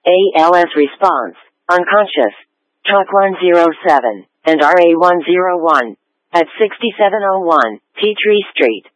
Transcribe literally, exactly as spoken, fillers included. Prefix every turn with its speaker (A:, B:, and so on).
A: A L S response, unconscious. Talk one oh seven, and R A one oh one, at sixty-seven oh one, Peachtree Street.